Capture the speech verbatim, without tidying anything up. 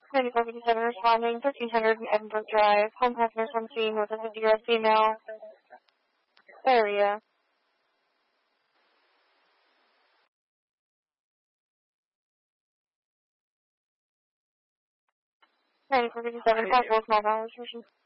ninety-four fifty-seven responding, thirteen hundred Edinburgh Drive. Home passenger from scene with a fifty-year-old female. Area. ninety-four fifty-seven, casual small violation.